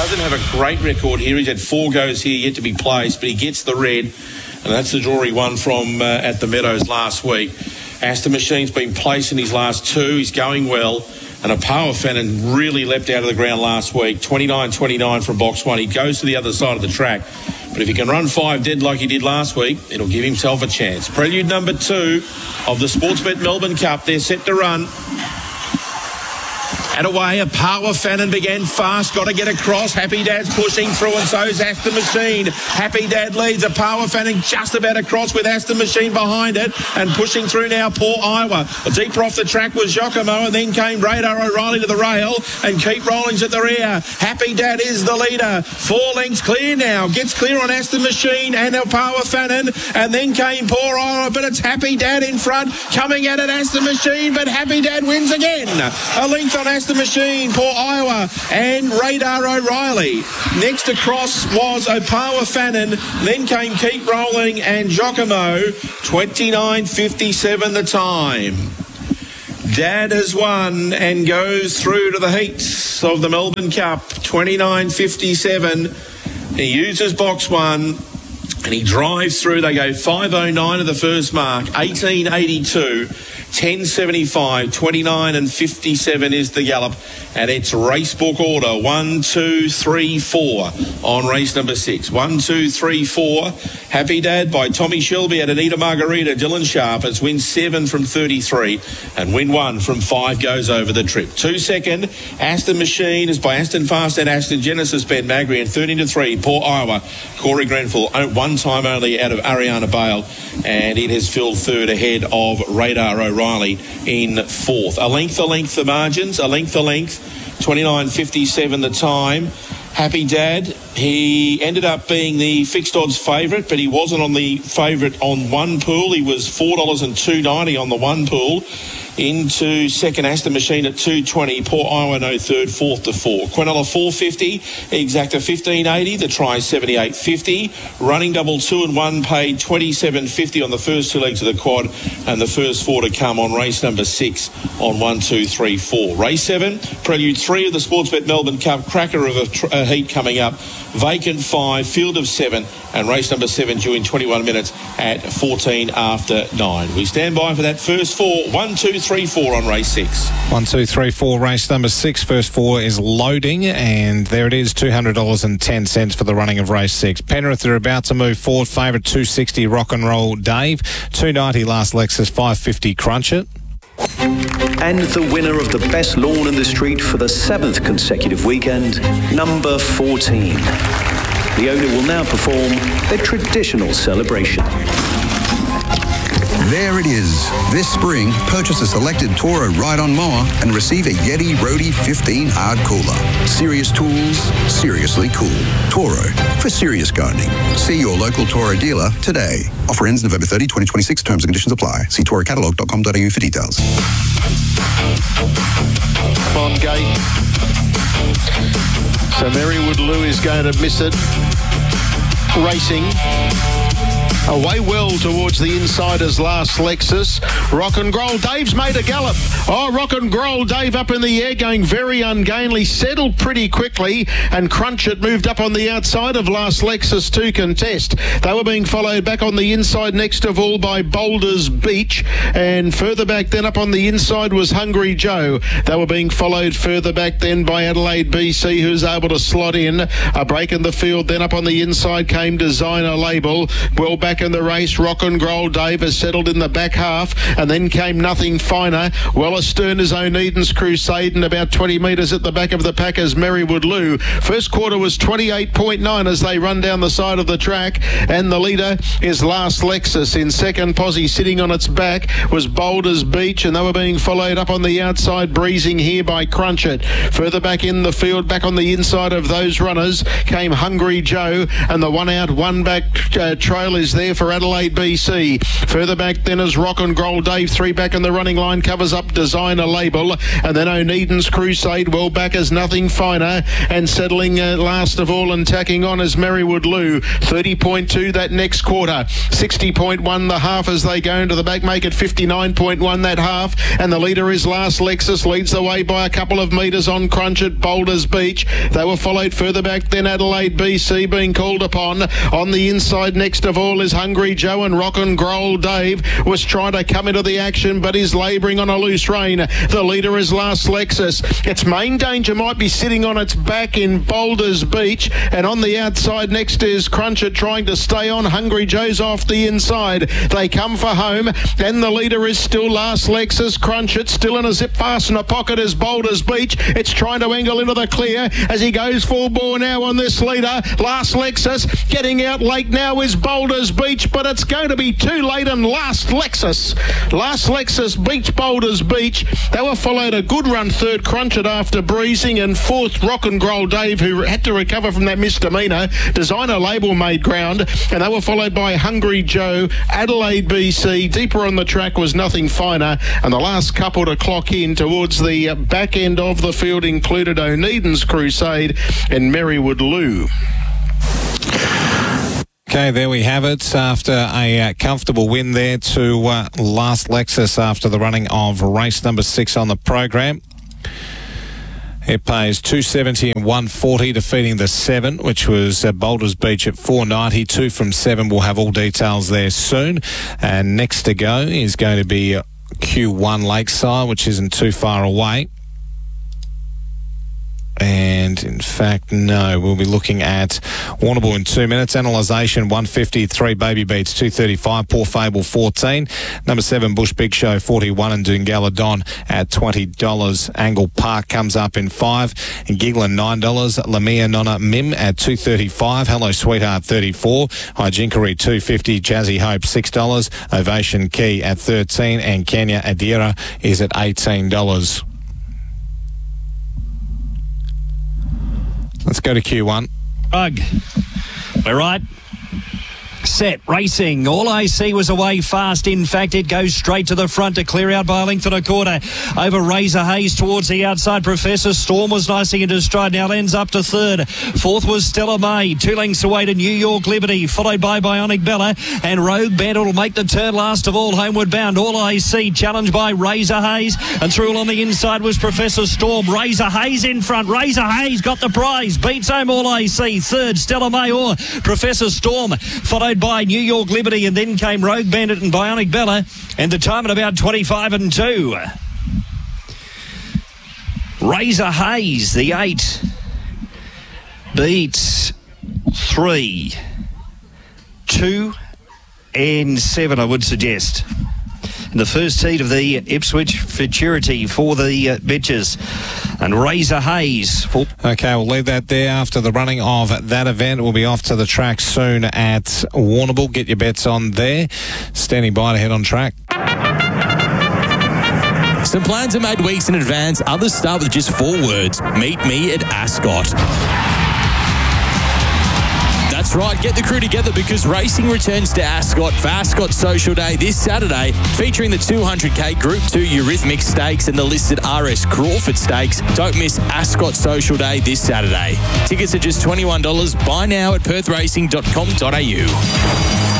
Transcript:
Doesn't have a great record here. He's had 4 goes here yet to be placed, but he gets the red, and that's the draw he won from at the Meadows last week. Aston Machine's been placed in his last 2. He's going well. And a Power Fannin really leapt out of the ground last week. 29.29 from box 1. He goes to the other side of the track. But if he can run 5 dead like he did last week, it'll give himself a chance. Prelude number 2 of the Sportsbet Melbourne Cup. They're set to run. And away, a Power Fannin began fast, got to get across. Happy Dad's pushing through, and so's Aston Machine. Happy Dad leads. A Power Fannin just about across with Aston Machine behind it, and pushing through now, Poor Iowa. Deeper off the track was Giacomo, and then came Radar O'Reilly to the rail, and Keep Rolling's at the rear. Happy Dad is the leader. 4 lengths clear now. Gets clear on Aston Machine and a Power Fannin, and then came Poor Iowa, but it's Happy Dad in front, coming at it, Aston Machine, but Happy Dad wins again. A length on Aston Machine, Poor Iowa, and Radar O'Reilly. Next across was Power Fannin, then came Keep Rolling and Giacomo. 29.57 the time. Dad has won and goes through to the heats of the Melbourne Cup. 29.57. He uses box 1 and he drives through. They go 5.09 at the first mark, 18.82. 10.75, 29 and 57 is the gallop, and it's racebook order 1, 2, 3, 4 on race number 6. 1, 2, 3, 4. Happy Dad by Tommy Shelby at Anita Margarita. Dylan Sharp has win 7 from 33 and win 1 from 5 goes over the trip. 2 second, Aston Machine is by Aston Fast and Aston Genesis Ben Magri, and 13 to 3, Poor Iowa. Corey Grenfell, 1 time only out of Ariana Bale, and it has filled 3rd ahead of Radar O'Reilly in 4th. A length the margins, a length 29.57 the time. Happy Dad, he ended up being the fixed odds favourite, but he wasn't on the favourite on one pool. He was $4.290 on the one pool. Into second, Aston Machine at $2.20. Poor Iowa no third, 4th to 4. Quinella $4.50. Exacta $15.80. The try $78.50. Running double 2 and 1 paid $27.50 on the first 2 legs of the quad, and the first 4 to come on race number 6 on 1, 2, 3, 4. Race 7, Prelude 3 of the Sportsbet Melbourne Cup. Cracker of a heat coming up. Vacant 5, field of 7, and race number 7 due in 21 minutes at 14 after 9. We stand by for that first 4. 1, 2, 3, 4 on race 6. 1, 2, 3, 4, race number 6. First 4 is loading, and there it is, $200.10 for the running of race 6. Penrith are about to move forward. Favourite $2.60 Rock and Roll Dave, $2.90 Last Lexus, $5.50 Crunch It. And the winner of the best lawn in the street for the 7th consecutive weekend, number 14. The owner will now perform their traditional celebration. There it is. This spring, purchase a selected Toro ride-on mower and receive a Yeti Roadie 15 hard cooler. Serious tools, seriously cool. Toro, for serious gardening. See your local Toro dealer today. Offer ends November 30, 2026. Terms and conditions apply. See torocatalog.com.au for details. Come on, Gate. So Merrywood Lou is going to miss it. Racing. Away well towards the insiders, Last Lexus. Rock and Groll Dave's made a gallop. Oh, Rock and Groll Dave up in the air, going very ungainly, settled pretty quickly, and Crunch It moved up on the outside of Last Lexus to contest. They were being followed back on the inside next of all by Boulders Beach, and further back then up on the inside was Hungry Joe. They were being followed further back then by Adelaide BC, who's able to slot in. A break in the field, then up on the inside came Designer Label. Well back in the race, Rock and Groll Dave has settled in the back half, and then came Nothing Finer. Well astern is O'Needon's Crusade, and about 20 metres at the back of the pack is Merrywood Lou. First quarter was 28.9 as they run down the side of the track, and the leader is Last Lexus. In second, Posse sitting on its back was Boulders Beach, and they were being followed up on the outside, breezing here by Crunch It. Further back in the field, back on the inside of those runners, came Hungry Joe, and the one out, one back trail is there there for Adelaide BC. Further back then is Rock and Roll Dave. 3 back in the running line, covers up Designer Label. And then O'Needon's Crusade. Well back is Nothing Finer. And settling last of all and tacking on is Merrywood Lou. 30.2 that next quarter. 60.1 the half as they go into the back. Make it 59.1 that half. And the leader is Last Lexus. Leads the way by a couple of metres on Crunch at Boulders Beach. They were followed further back then Adelaide BC being called upon. On the inside next of all is Hungry Joe, and Rock and Roll Dave was trying to come into the action but is labouring on a loose rein. The leader is Last Lexus. Its main danger might be sitting on its back in Boulders Beach, and on the outside next is Cruncher trying to stay on. Hungry Joe's off the inside. They come for home, and the leader is still Last Lexus. Crunch it still in a zip fast in a pocket is Boulders Beach. It's trying to angle into the clear as he goes full bore now on this leader. Last Lexus getting out late now is Boulders Beach, but it's going to be too late and Last Lexus beats Boulders Beach. They were followed a good run third, Crunch it after breezing, and fourth Rock and Roll Dave, who had to recover from that misdemeanor. Designer Label made ground, and they were followed by Hungry Joe, Adelaide BC. Deeper on the track was Nothing Finer, and the last couple to clock in towards the back end of the field included O'Needon's Crusade and Merrywood Lou. Okay, there we have it. After a comfortable win there to Last Lexus after the running of race number 6 on the program. It pays $270 and $140, defeating the 7, which was Boulders Beach at $490. 2 from 7. We'll have all details there soon. And next to go is going to be Q1 Lakeside, which isn't too far away. And in fact, no, we'll be looking at Warrnambool in 2 minutes. Analysation 153, Baby Beats 235, Poor Fable 14, number 7 Bush Big Show 41, and Doongala Don at $20. Angle Park comes up in 5, and Giggling $9. Lamia Nonna Mim at $235. Hello Sweetheart 34, Hijinkery $250. Jazzy Hope $6. Ovation Key at 13, and Kenya Adira is at $18. Let's go to Q1. We're right. Set, racing. All I See was away fast. In fact, it goes straight to the front to clear out by a length and a quarter. Over Razor Hayes towards the outside. Professor Storm was nicely into stride. Now ends up to third. Fourth was Stella May. 2 lengths away to New York Liberty, followed by Bionic Bella. And Rogue Bandit will make the turn last of all, homeward bound. All I See, challenged by Razor Hayes. And through on the inside was Professor Storm. Razor Hayes in front. Razor Hayes got the prize. Beats home All I See. Third, Stella May or Professor Storm, followed by New York Liberty, and then came Rogue Bandit and Bionic Bella, and the time at about 25 and 2. Razor Hayes, the 8, beats 3, 2 and 7, I would suggest. In the first heat of the Ipswich Futurity for the bitches. And Razor Hayes. Okay, we'll leave that there. After the running of that event, we'll be off to the track soon at Warrnambool. Get your bets on there. Standing by to head on track. Some plans are made weeks in advance. Others start with just 4 words. Meet me at Ascot. That's right, get the crew together because racing returns to Ascot for Ascot Social Day this Saturday, featuring the 200k Group 2 Eurythmic Stakes and the listed RS Crawford Stakes. Don't miss Ascot Social Day this Saturday. Tickets are just $21. Buy now at perthracing.com.au.